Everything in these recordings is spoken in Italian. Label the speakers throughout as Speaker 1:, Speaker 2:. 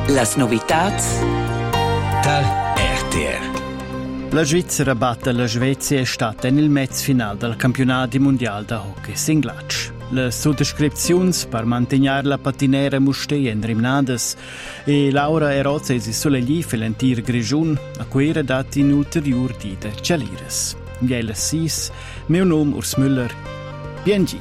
Speaker 1: Las novitats
Speaker 2: dal RTR.
Speaker 3: La Svizzera batte la Svezia e stata nel mezzo-final del campionato mondiale da hockey singlatsch. Le sottoscrizioni per mantenere la patinera mustea in rimnades e Laura Erozzi sulle gli felentir grigiun a cui era dati in ulterior dita cialires. Miele sis, mio nome Urs Müller, BNG.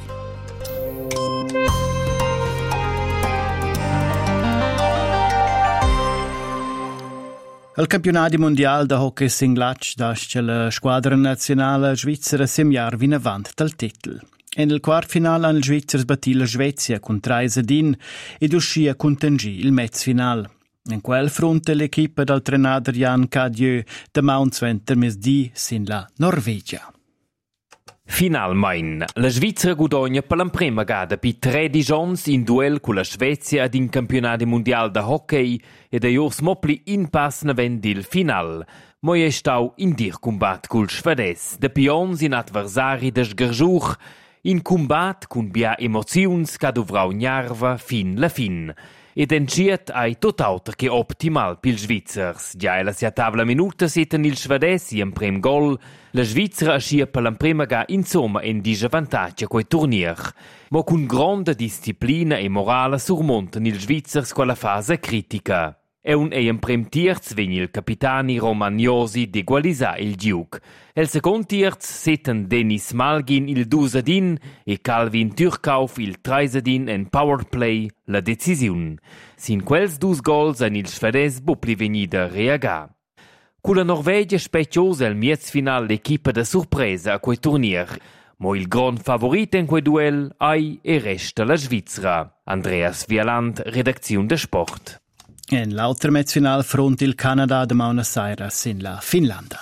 Speaker 3: Il campionato mondiale da hockey singlatsch dasce la squadra nazionale svizzera semiar vin avant dal titolo. Nel quarto finale il Svizzera sbattì la Svezia con 3-1 ed uscì a contangì il mezzo finale. In quel fronte l'equipe del trenador Jan Cadieux de Mount mesdì sin la Norvegia.
Speaker 4: Finalmein, la Svizzera guadagna per la prima gada per 13 anni in duel con la Svezia ad in campionato mondiale da hockey e da Jos Mopli in pass navend il final. Ma è stato in dir combat col Svedese, de pions in adversari de sgargiuch, in combat con bia emozions che dovrà gnarva fin la fin. Ed enciet ai tot auter che optimal pil Svizzers. Già alla sia tavla minuta sitten il Svedesi in prem gol, la Svizzera ascia per la prima ga insomma in dice vantaggio coi turnier. Ma con grande disciplina e morale surmontan il Svizzers quella fase critica. E in prem tierz vegni il capitani Romagnosi d'egualisà il Duke. El second tierz sitten Denis Malgin il 2-1 e Calvin Türkauf il 3-1 en powerplay la decisiun. Sin quels dus gols en il Svedese bupli venida reagà. Con la Norvegia speciosa il miez final l'equipa da sorpresa a quel turnier. Ma il gran favorito in quel duel ai e resta la Svizzera. Andreas Vialand, redazione de Sport.
Speaker 3: In l'altro mezzo-final fronte il Canada de Buenos Aires in la Finlandia.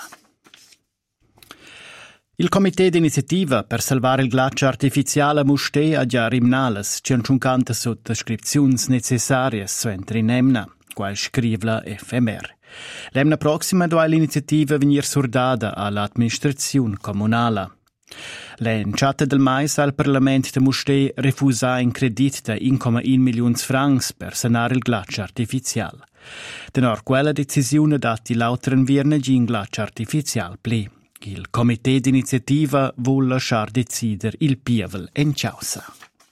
Speaker 3: Il Comité d'Iniziativa per salvare il ghiaccio artificiale mustea ha già rimnales 150 sottoscrizioni necessarie suentri in emna, qual scrive la FMR. L'emna prossima dove l'iniziativa venir sordata all'amministrazione comunale. L'enciata del mais al Parlamento de Mustea refusa in credit da 1,1 milioni francs per sanare il ghiaccio artificiale. Denor quella decisione dati l'autren vierne in ghiaccio artificiale pli. Il Comité d'Iniziativa vuol lasciar decider il pievel en causa.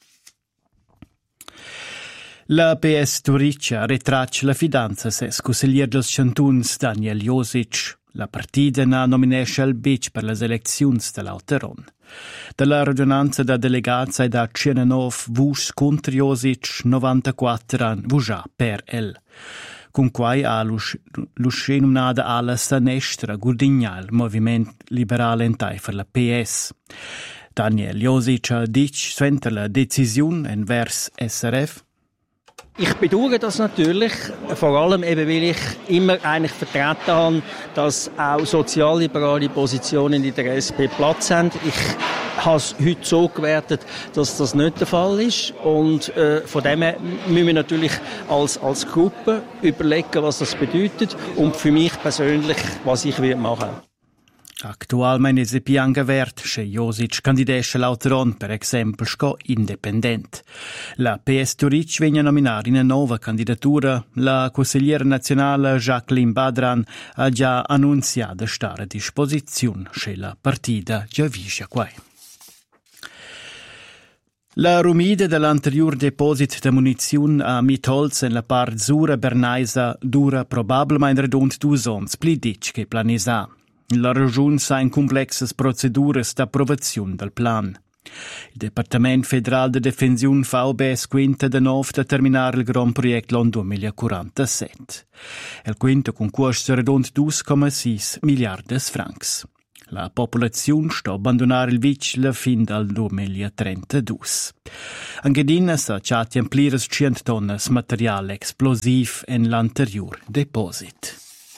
Speaker 3: La PS Turiccia retraccia la fidanza ses consiglier dels chantuns Daniel Josic. La partita na nominesce al bic per le elezioni dell'Auteron. Dalla ragionanza da delegazza e da 19 vus contro Josic 94 an vuja per el. Con quai ha l'uscenumnada ala sanestra gurdignal movimento liberale in per la PS. Daniel Josic ha dic suenter la decisione in vers SRF.
Speaker 5: Ich bedauere das natürlich, vor allem eben, weil ich immer eigentlich vertreten habe, dass auch sozialliberale Positionen in der SP Platz haben. Ich habe es heute so gewertet, dass das nicht der Fall ist. Und von dem her müssen wir natürlich als Gruppe überlegen, was das bedeutet und für mich persönlich, was ich machen will.
Speaker 3: Actualmente è più vert se Josic candidesce l'Auteron, per esempio, sco independent. La PS Turic viene nominare in una nuova candidatura. La consigliera nazionale Jacqueline Badran ha già annunziato stare a disposizione se la partita già visce qua. La rumide dell'anterior deposit de muniziun a Mitholz en la part Zura Bernaisa dura probabilmente redont 2 ans pli dic che planisà. La Regione sa in complexes procedures d'approvazione del plan. Il Departement Federal de Defensiun VBS quinta de nov da terminare il Grand Project l'an 2047. El quinta con costo redont 2,6 miliardi francs. La popolazione sta abbandonare il vic la fin dal 2032. Anchedina sa chati amplires 100 tonnes materiale explosiv en l'anterior deposit.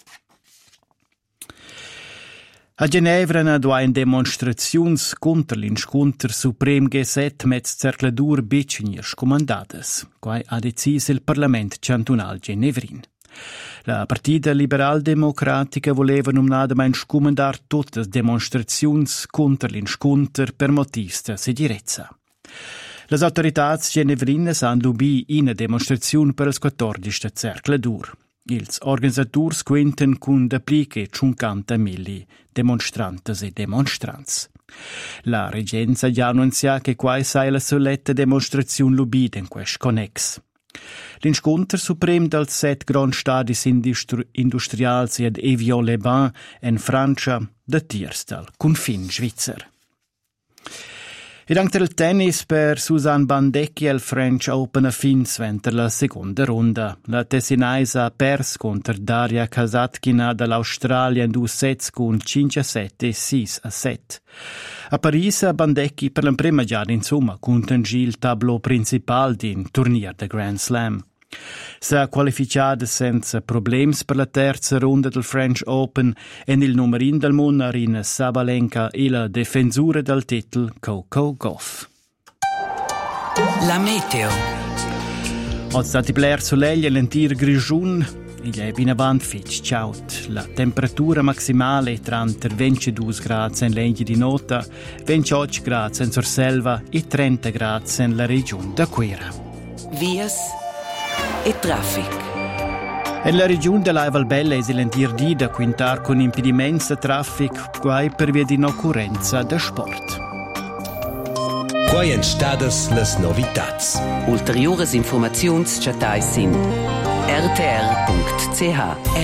Speaker 3: A Ginevra na dua in demonstraziuns contra l'inscontr suprem G7 met cercladur biciniers comandades, quai ha decis il Parlament cantonal genevrin. La partita liberal-democratica voleva nominadamain scomandar tutte le demonstraziuns contra l'inscontr per motivs de sicurezza. Le autorità genevrine hanno lubi una demonstrazione per il 14. cercle d'ur. Ils organizzatori quinten con dappliche 50.000 demonstrantes e demonstrants. La regenza già annuncia che qua sai la soletta demonstrazione lubida in questo connex. L'incontro supremo del 7 grandi stadi industriali ed Evian-les-Bains in Francia de tiers dal confine svizzer. Ed anche il tennis per Suzanne Bandecchi al French Open a fins venter la seconda ronda. La tessinaisa ha perso contro Daria Kasatkina dall'Australia in 2 sets con 5-7 e 6-7. A Parigi Bandecchi per la prima giornata insomma contangì il tableau principale di un turnier da Grand Slam. S'ha qualificata senza problemi per la terza ronda del French Open e il numero 1 del mondo Aryna Sabalenka e la difensura del titolo Coco Gauff.
Speaker 2: La meteo.
Speaker 3: Oggi stati bler soleil e lentir grigiun, il è ben avanti fitch ciaut. La temperatura maximale tra 22 gradi in legge di nota, 28 gradi in Sorselva e 30 gradi nella regione d'Aquera.
Speaker 2: Vias e traffic.
Speaker 3: La regione della Valbella è lentir da quintar con impedimenti di traffico guai per via di un'occurrenza da sport.
Speaker 2: Quai en stadas las novitats.
Speaker 1: Ulteriores informaziuns chatai sin rtr.ch.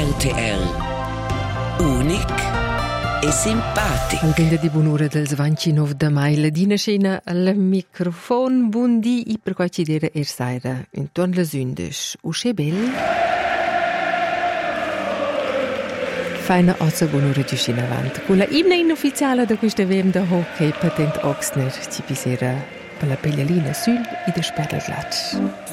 Speaker 2: RTR. Unic e simpatico.
Speaker 6: Al vende di buon'ora del 29 de mai, la dina scena al microfono, buondì, per qua ci dire sera, intorno alle 11. Usce bel? Fai una ozza buon'ora di scena avanti. Con la imna inufficiale da questa VM da hockey patent Oxner, ci pisera per la pellalina sul e da sperla glatsch.